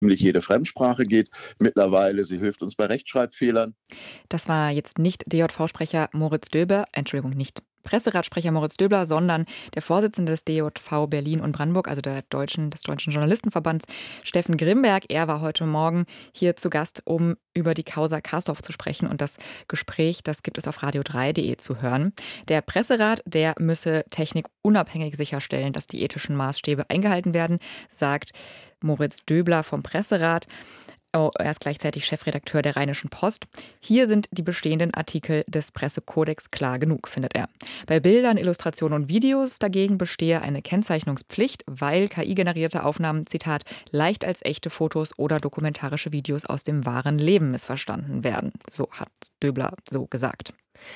ziemlich jede Fremdsprache geht mittlerweile. Sie hilft uns bei Rechtschreibfehlern. Das war jetzt nicht DJV-Sprecher Moritz Döbler, nicht Presseratsprecher Moritz Döbler, sondern der Vorsitzende des DJV Berlin und Brandenburg, also des Deutschen Journalistenverbands, Steffen Grimberg. Er war heute Morgen hier zu Gast, um über die Causa Castorf zu sprechen. Und das Gespräch, das gibt es auf radio3.de zu hören. Der Presserat, der müsse technikunabhängig sicherstellen, dass die ethischen Maßstäbe eingehalten werden, sagt Moritz Döbler vom Presserat. Er ist gleichzeitig Chefredakteur der Rheinischen Post. Hier sind die bestehenden Artikel des Pressekodex klar genug, findet er. Bei Bildern, Illustrationen und Videos dagegen bestehe eine Kennzeichnungspflicht, weil KI-generierte Aufnahmen, Zitat, leicht als echte Fotos oder dokumentarische Videos aus dem wahren Leben missverstanden werden. So hat Döbler so gesagt.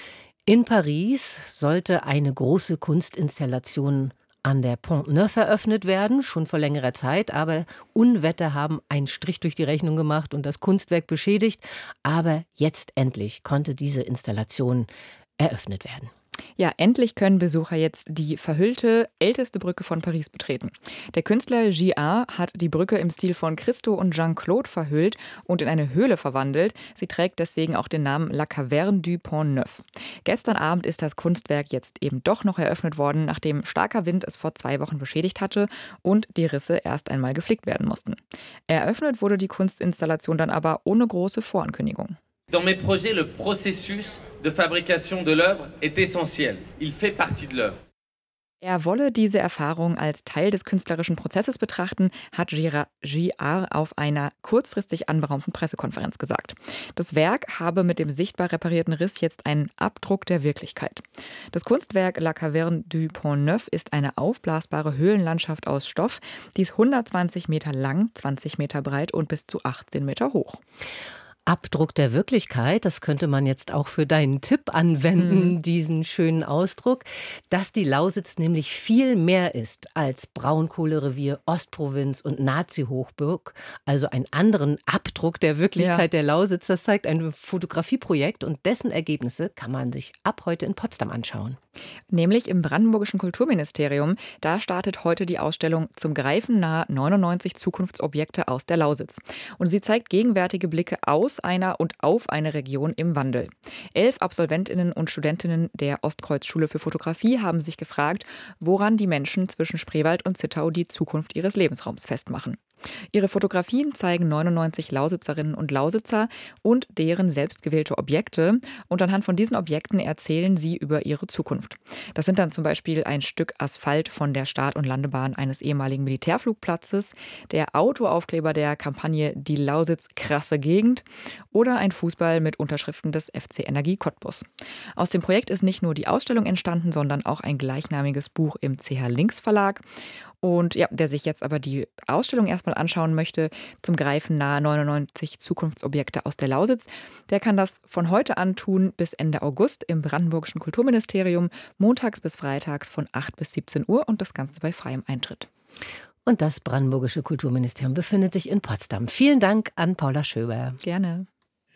In Paris sollte eine große Kunstinstallation an der Pont Neuf eröffnet werden, schon vor längerer Zeit, aber Unwetter haben einen Strich durch die Rechnung gemacht und das Kunstwerk beschädigt. Aber jetzt endlich konnte diese Installation eröffnet werden. Ja, endlich können Besucher jetzt die verhüllte, älteste Brücke von Paris betreten. Der Künstler J.A. hat die Brücke im Stil von Christo und Jean-Claude verhüllt und in eine Höhle verwandelt. Sie trägt deswegen auch den Namen La Caverne du Pont Neuf. Gestern Abend ist das Kunstwerk jetzt eben doch noch eröffnet worden, nachdem starker Wind es vor 2 Wochen beschädigt hatte und die Risse erst einmal geflickt werden mussten. Eröffnet wurde die Kunstinstallation dann aber ohne große Vorankündigung. Dans mes projets, le processus de fabrication de l'œuvre est essentiel. Il fait partie de l'œuvre. Er wolle diese Erfahrung als Teil des künstlerischen Prozesses betrachten, hat J.A. auf einer kurzfristig anberaumten Pressekonferenz gesagt. Das Werk habe mit dem sichtbar reparierten Riss jetzt einen Abdruck der Wirklichkeit. Das Kunstwerk La Caverne du Pont Neuf ist eine aufblasbare Höhlenlandschaft aus Stoff, die ist 120 Meter lang, 20 Meter breit und bis zu 18 Meter hoch. Abdruck der Wirklichkeit, das könnte man jetzt auch für deinen Tipp anwenden, diesen schönen Ausdruck, dass die Lausitz nämlich viel mehr ist als Braunkohlerevier, Ostprovinz und Nazi-Hochburg, also einen anderen Abdruck der Wirklichkeit der Lausitz. Das zeigt ein Fotografieprojekt und dessen Ergebnisse kann man sich ab heute in Potsdam anschauen. Nämlich im Brandenburgischen Kulturministerium. Da startet heute die Ausstellung Zum Greifen nah 99 Zukunftsobjekte aus der Lausitz. Und sie zeigt gegenwärtige Blicke aus einer und auf eine Region im Wandel. 11 Absolventinnen und Studentinnen der Ostkreuz-Schule für Fotografie haben sich gefragt, woran die Menschen zwischen Spreewald und Zittau die Zukunft ihres Lebensraums festmachen. Ihre Fotografien zeigen 99 Lausitzerinnen und Lausitzer und deren selbstgewählte Objekte. Und anhand von diesen Objekten erzählen sie über ihre Zukunft. Das sind dann zum Beispiel ein Stück Asphalt von der Start- und Landebahn eines ehemaligen Militärflugplatzes, der Autoaufkleber der Kampagne Die Lausitz krasse Gegend oder ein Fußball mit Unterschriften des FC Energie Cottbus. Aus dem Projekt ist nicht nur die Ausstellung entstanden, sondern auch ein gleichnamiges Buch im CH Links Verlag. Und ja, wer sich jetzt aber die Ausstellung erstmal anschauen möchte, zum Greifen nahe 99 Zukunftsobjekte aus der Lausitz, der kann das von heute an tun bis Ende August im Brandenburgischen Kulturministerium, montags bis freitags von 8 bis 17 Uhr und das Ganze bei freiem Eintritt. Und das Brandenburgische Kulturministerium befindet sich in Potsdam. Vielen Dank an Paula Schöber. Gerne.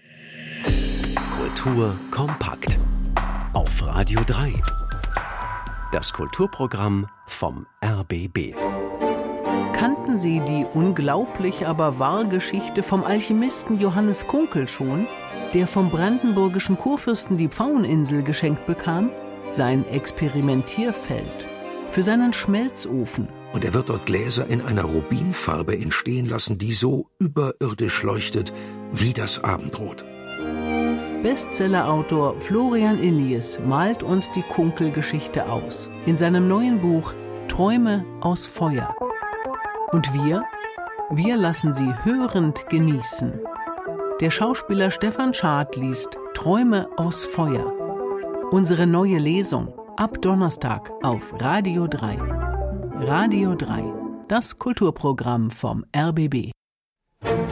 Kultur kompakt auf Radio 3. Das Kulturprogramm vom RBB. Kannten Sie die unglaublich aber wahre Geschichte vom Alchemisten Johannes Kunkel schon, der vom brandenburgischen Kurfürsten die Pfaueninsel geschenkt bekam? Sein Experimentierfeld für seinen Schmelzofen. Und er wird dort Gläser in einer Rubinfarbe entstehen lassen, die so überirdisch leuchtet wie das Abendrot. Bestsellerautor Florian Illies malt uns die Kunkel-Geschichte aus in seinem neuen Buch Träume aus Feuer. Und wir lassen sie hörend genießen. Der Schauspieler Stefan Schad liest Träume aus Feuer. Unsere neue Lesung ab Donnerstag auf Radio 3. Radio 3, das Kulturprogramm vom RBB.